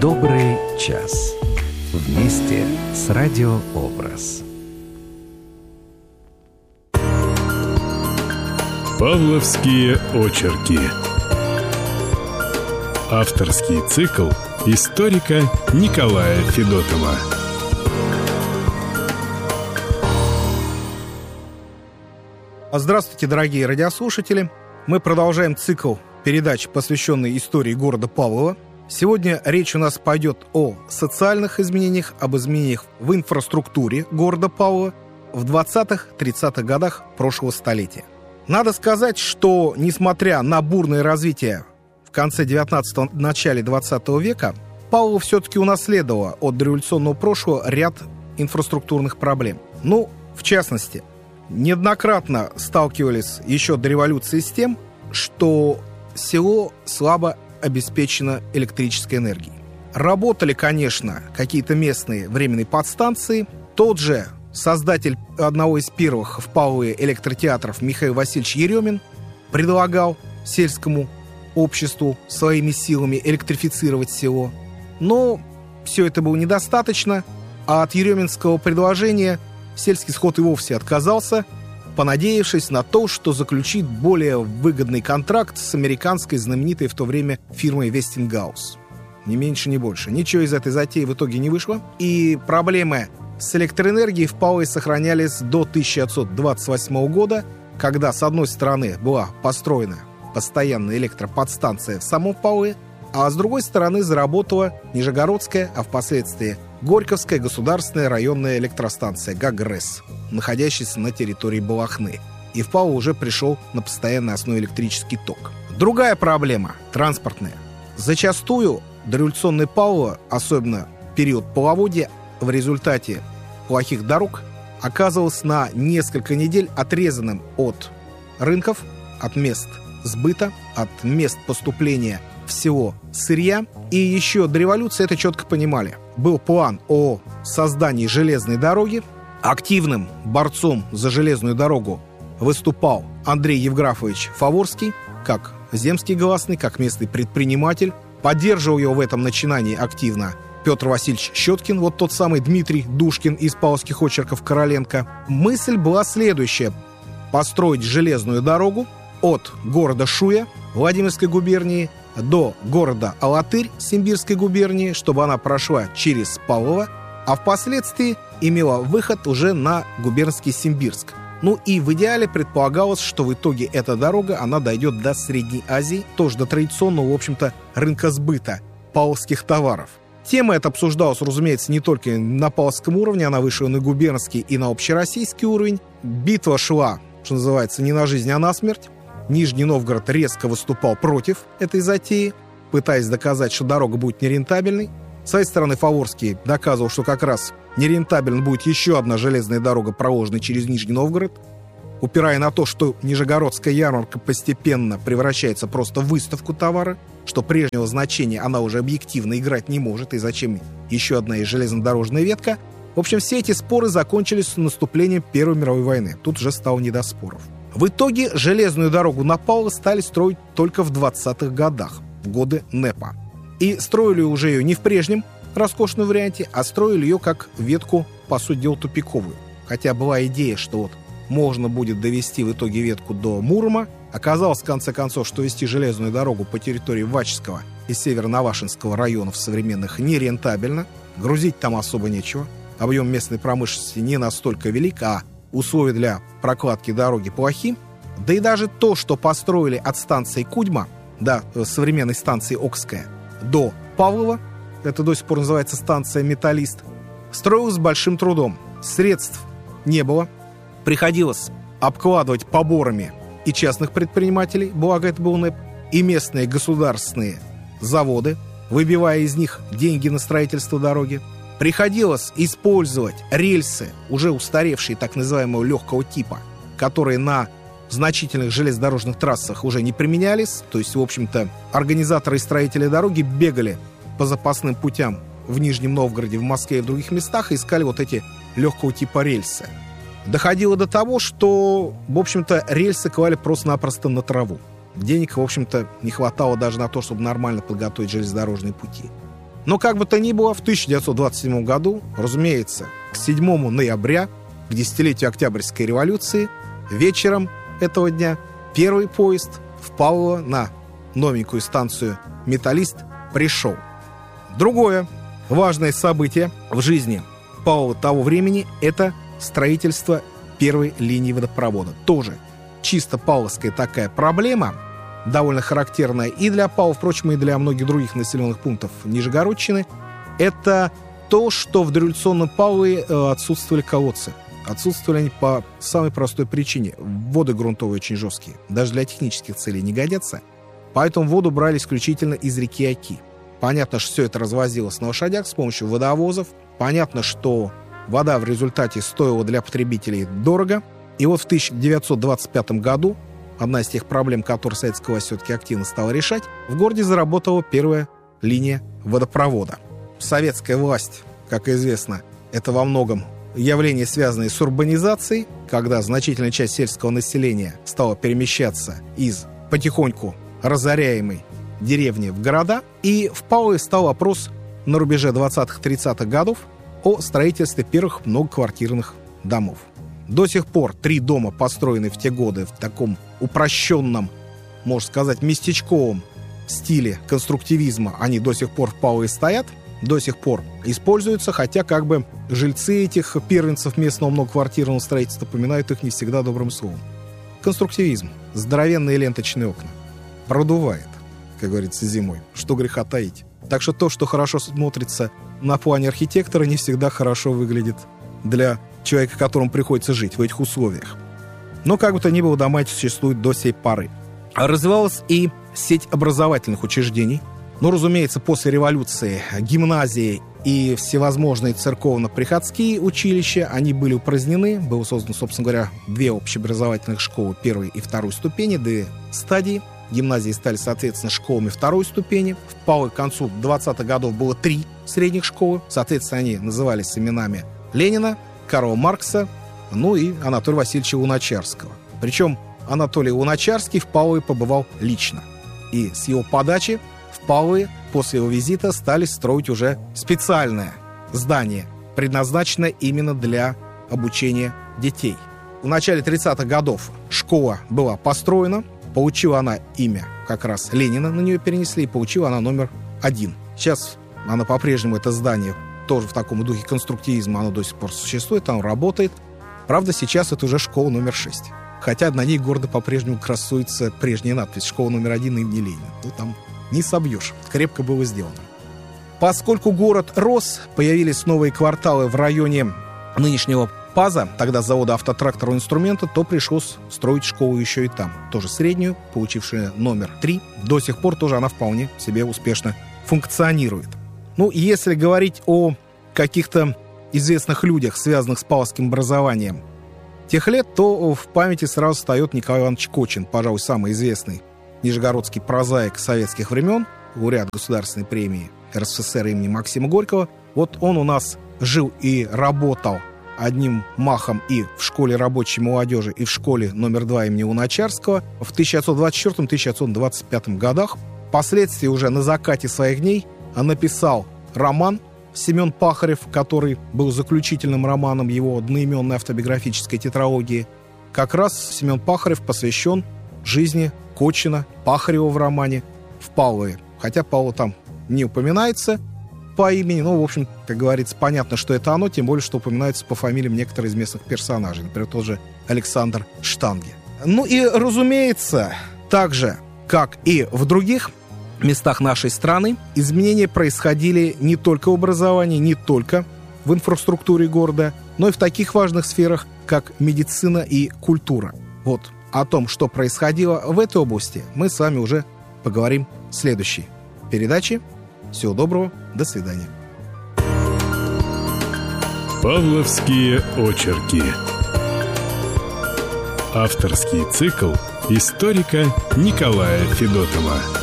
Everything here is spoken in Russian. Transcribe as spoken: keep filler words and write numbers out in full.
Добрый час. Вместе с Радиообраз. Павловские очерки. Авторский цикл историка Николая Федотова. Здравствуйте, дорогие радиослушатели. Мы продолжаем цикл передач, посвященный истории города Павлова. Сегодня речь у нас пойдет о социальных изменениях, об изменениях в инфраструктуре города Павлова в двадцатых-тридцатых годах прошлого столетия. Надо сказать, что, несмотря на бурное развитие в конце девятнадцатого – начале двадцатого века, Павлово все-таки унаследовало от дореволюционного прошлого ряд инфраструктурных проблем. Ну, в частности, неоднократно сталкивались еще до революции с тем, что село слабо обеспечено электрической энергией. Работали, конечно, какие-то местные временные подстанции. Тот же создатель одного из первых в Павлове электротеатров Михаил Васильевич Еремин предлагал сельскому обществу своими силами электрифицировать село. Но все это было недостаточно, а от ереминского предложения сельский сход и вовсе отказался, понадеявшись на то, что заключит более выгодный контракт с американской знаменитой в то время фирмой Westinghouse. Ни меньше, ни больше. Ничего из этой затеи в итоге не вышло. И проблемы с электроэнергией в Павлове сохранялись до тысяча девятьсот двадцать восьмого года, когда, с одной стороны, была построена постоянная электроподстанция в самом Павлове, а с другой стороны заработала Нижегородская, а впоследствии Горьковская государственная районная электростанция ГАГРЭС, находящаяся на территории Балахны. И в Павлово уже пришел на постоянной основе электрический ток. Другая проблема – транспортная. Зачастую дореволюционное Павлово, особенно в период половодья, в результате плохих дорог, оказывалось на несколько недель отрезанным от рынков, от мест сбыта, от мест поступления в село сырья. И еще до революции это четко понимали. Был план о создании железной дороги. Активным борцом за железную дорогу выступал Андрей Евграфович Фаворский, как земский гласный, как местный предприниматель. Поддерживал его в этом начинании активно Петр Васильевич Щеткин, вот тот самый Дмитрий Душкин из павловских очерков Короленко. Мысль была следующая: построить железную дорогу от города Шуя Владимирской губернии до города Алатырь Симбирской губернии, чтобы она прошла через Павлово, а впоследствии имела выход уже на губернский Симбирск. Ну и в идеале предполагалось, что в итоге эта дорога, она дойдет до Средней Азии, тоже до традиционного, в общем-то, рынка сбыта павловских товаров. Тема эта обсуждалась, разумеется, не только на павловском уровне, она вышла на губернский и на общероссийский уровень. Битва шла, что называется, не на жизнь, а на смерть. Нижний Новгород резко выступал против этой затеи, пытаясь доказать, что дорога будет нерентабельной. С своей стороны, Фаворский доказывал, что как раз нерентабельно будет еще одна железная дорога, проложенная через Нижний Новгород, упирая на то, что Нижегородская ярмарка постепенно превращается просто в выставку товара, что прежнего значения она уже объективно играть не может, и зачем еще одна и железнодорожная ветка. В общем, все эти споры закончились с наступлением Первой мировой войны. Тут уже стало не до споров. В итоге железную дорогу на Павлово стали строить только в двадцатых годах, в годы НЭПа. И строили уже ее не в прежнем роскошном варианте, а строили ее как ветку, по сути дела, тупиковую. Хотя была идея, что вот можно будет довести в итоге ветку до Мурома. Оказалось, в конце концов, что вести железную дорогу по территории Ваческого и Северо-Навашинского районов современных нерентабельно. Грузить там особо нечего. Объем местной промышленности не настолько велик, а условия для прокладки дороги плохи. Да и даже то, что построили от станции Кудьма до современной станции Окская до Павлова, это до сих пор называется станция Металлист, строилось с большим трудом. Средств не было. Приходилось обкладывать поборами и частных предпринимателей, благо это был НЭП, и местные государственные заводы, выбивая из них деньги на строительство дороги. Приходилось использовать рельсы, уже устаревшие, так называемого легкого типа, которые на значительных железнодорожных трассах уже не применялись. То есть, в общем-то, организаторы и строители дороги бегали по запасным путям в Нижнем Новгороде, в Москве и в других местах и искали вот эти легкого типа рельсы. Доходило до того, что, в общем-то, рельсы клали просто-напросто на траву. Денег, в общем-то, не хватало даже на то, чтобы нормально подготовить железнодорожные пути. Но как бы то ни было, в тысяча девятьсот двадцать седьмом году, разумеется, к седьмому ноября, к десятилетию Октябрьской революции, вечером этого дня первый поезд в Павлово на новенькую станцию «Металлист» пришел. Другое важное событие в жизни Павлова того времени – это строительство первой линии водопровода. Тоже чисто павловская такая проблема, довольно характерная и для Павлова, впрочем, и для многих других населенных пунктов Нижегородчины. Это то, что в дореволюционном Павлове отсутствовали колодцы. Отсутствовали они по самой простой причине. Воды грунтовые очень жесткие. Даже для технических целей не годятся. Поэтому воду брали исключительно из реки Оки. Понятно, что все это развозилось на лошадях с помощью водовозов. Понятно, что вода в результате стоила для потребителей дорого. И вот в тысяча девятьсот двадцать пятом году, одна из тех проблем, которые советская власть все-таки активно стала решать, в городе заработала первая линия водопровода. Советская власть, как известно, это во многом явление, связанное с урбанизацией, когда значительная часть сельского населения стала перемещаться из потихоньку разоряемой деревни в города. И в Павлове стал вопрос на рубеже двадцатых-тридцатых годов о строительстве первых многоквартирных домов. До сих пор три дома, построенные в те годы в таком упрощенном, можно сказать, местечковом стиле конструктивизма, они до сих пор в Павлове стоят, до сих пор используются, хотя как бы жильцы этих первенцев местного многоквартирного строительства поминают их не всегда добрым словом. Конструктивизм, здоровенные ленточные окна, продувает, как говорится, зимой, что греха таить. Так что то, что хорошо смотрится на плане архитектора, не всегда хорошо выглядит для человека, которому приходится жить в этих условиях. Но как бы то ни было, дома эти существуют до сей поры. Развивалась и сеть образовательных учреждений. Ну, разумеется, после революции гимназии и всевозможные церковно-приходские училища, они были упразднены. Было создано, собственно говоря, две общеобразовательных школы первой и второй ступени, две стадии. Гимназии стали, соответственно, школами второй ступени. В Павлове к концу двадцатых годов было три средних школы. Соответственно, они назывались именами Ленина, Карла Маркса, ну и Анатолия Васильевича Луначарского. Причем Анатолий Луначарский в Павлове побывал лично. И с его подачи в Павлове после его визита стали строить уже специальное здание, предназначенное именно для обучения детей. В начале тридцатых годов школа была построена, получила она имя как раз Ленина, на нее перенесли, и получила она номер один. Сейчас она по-прежнему, это здание, тоже в таком духе конструктивизма, оно до сих пор существует, оно работает. Правда, сейчас это уже школа номер шесть. Хотя на ней города по-прежнему красуется прежняя надпись «Школа номер один имени Ленина». Ну, там не собьешь. Крепко было сделано. Поскольку город рос, появились новые кварталы в районе нынешнего ПАЗа, тогда завода автотракторного инструмента, то пришлось строить школу еще и там. Тоже среднюю, получившую номер три. До сих пор тоже она вполне себе успешно функционирует. Ну, если говорить о каких-то известных людях, связанных с павловским образованием тех лет, то в памяти сразу встает Николай Иванович Кочин, пожалуй, самый известный нижегородский прозаик советских времен, лауреат государственной премии эр эс эс эс эр имени Максима Горького. Вот он у нас жил и работал одним махом и в школе рабочей молодежи, и в школе номер два имени Луначарского в тысяча девятьсот двадцать четвёртом — тысяча девятьсот двадцать пятом годах. Впоследствии уже на закате своих дней написал роман Семен Пахарев, который был заключительным романом его одноименной автобиографической тетралогии. Как раз Семен Пахарев посвящен жизни Кочина, Пахарева в романе в Павлове. Хотя Павлов там не упоминается по имени, но, в общем, как говорится, понятно, что это оно, тем более, что упоминается по фамилиям некоторые из местных персонажей, например, тот же Александр Штанге. Ну и, разумеется, так же, как и в других местах нашей страны, изменения происходили не только в образовании, не только в инфраструктуре города, но и в таких важных сферах, как медицина и культура. Вот о том, что происходило в этой области, мы с вами уже поговорим в следующей передаче. Всего доброго, до свидания. Павловские очерки. Авторский цикл историка Николая Федотова.